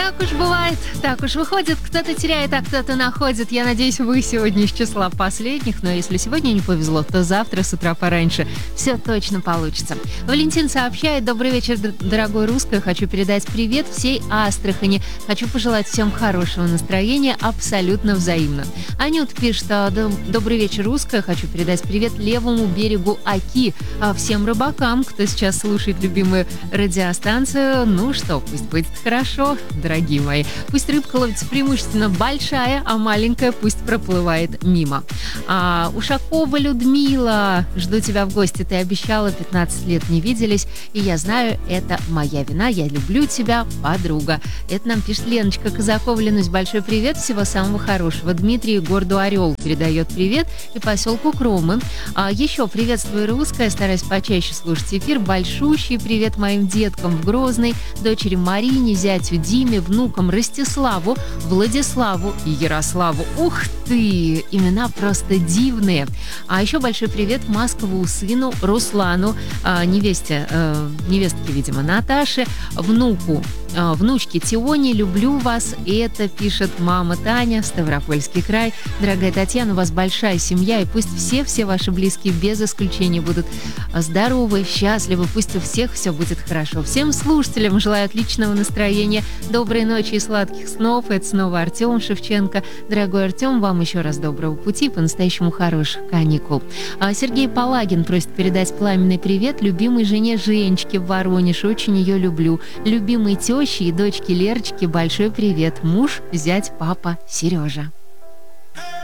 Так уж бывает, так уж выходит, кто-то теряет, а кто-то находит. Я надеюсь, вы сегодня из числа последних, но если сегодня не повезло, то завтра с утра пораньше все точно получится. Валентин сообщает: добрый вечер, дорогой русское, хочу передать привет всей Астрахани, хочу пожелать всем хорошего настроения, абсолютно взаимно. Анют пишет: добрый вечер, русское, хочу передать привет левому берегу Оки, всем рыбакам, кто сейчас слушает любимую радиостанцию. Ну что, пусть будет хорошо, дорогие мои. Пусть рыбка ловится преимущественно большая, а маленькая пусть проплывает мимо. Ушакова Людмила, жду тебя в гости. Ты обещала, 15 лет не виделись, и я знаю, это моя вина. Я люблю тебя, подруга. Это нам пишет Леночка Казакова. Ленусь, большой привет, всего самого хорошего. Дмитрий городу Орел передает привет и поселку Кромы. Еще приветствую, русское, стараюсь почаще слушать эфир. Большущий привет моим деткам в Грозной, дочери Марине, зятю Диме, внукам Ростиславу, Владиславу и Ярославу. Ух ты! Имена просто дивные. А еще большой привет Маскову сыну Руслану, невестке, видимо, Наташе, внучке Тионе, люблю вас. И это пишет мама Таня, Ставропольский край. Дорогая Татьяна, у вас большая семья, и пусть все ваши близкие без исключения будут здоровы, счастливы, пусть у всех все будет хорошо. Всем слушателям желаю отличного настроения, доброй ночи и сладких снов. Это снова Артем Шевченко. Дорогой Артем, вам еще раз доброго пути, по-настоящему хороших каникул. Сергей Палагин просит передать пламенный привет любимой жене Женечке в Воронеже, очень ее люблю. Любимой теще и дочке Лерочке большой привет. Муж, зять, папа, Сережа.